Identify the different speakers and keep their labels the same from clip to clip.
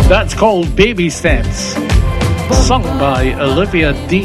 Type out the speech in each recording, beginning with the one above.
Speaker 1: That's called Baby Steps, sung by Olivia Dean.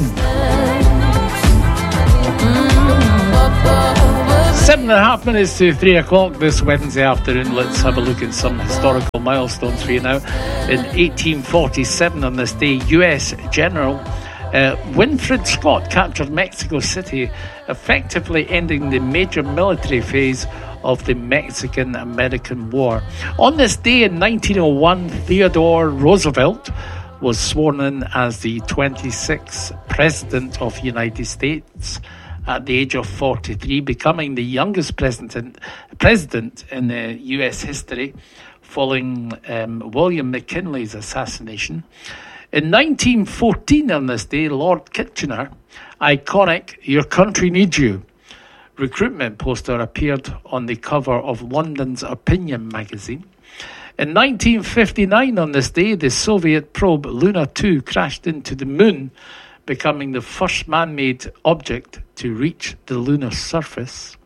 Speaker 1: 7.5 minutes to 3 o'clock this Wednesday afternoon. Let's have a look at some historical milestones for you now. In 1847, on this day, US General Winfield Scott captured Mexico City, effectively ending the major military phase of the Mexican-American War. On this day in 1901, Theodore Roosevelt was sworn in as the 26th President of the United States at the age of 43, becoming the youngest president in US history following William McKinley's assassination. In 1914, on this day, Lord Kitchener, iconic "Your Country Needs You" recruitment poster appeared on the cover of London's Opinion magazine. In 1959, on this day, the Soviet probe Luna 2 crashed into the moon, becoming the first man-made object to reach the lunar surface.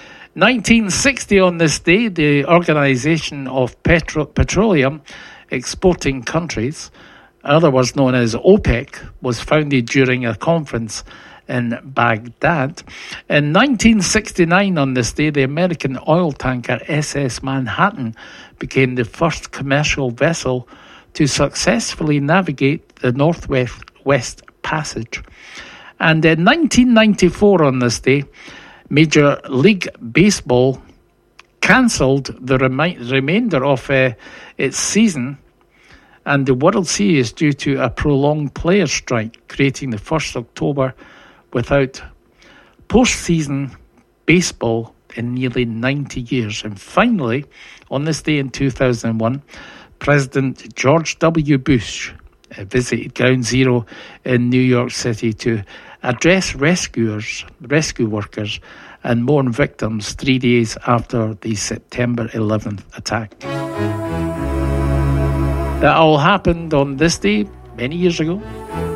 Speaker 1: 1960, on this day, the Organization of Petroleum Exporting Countries, in other words known as OPEC, was founded during a conference in Baghdad. In 1969, on this day, the American oil tanker SS Manhattan became the first commercial vessel to successfully navigate the Northwest Passage. And in 1994, on this day, Major League Baseball cancelled the remainder of its season and the World Series due to a prolonged player strike, creating the 1st October without postseason baseball in nearly 90 years. And finally, on this day in 2001, President George W. Bush visited Ground Zero in New York City to address rescue workers and mourn victims 3 days after the September 11th attack. That all happened on this day many years ago.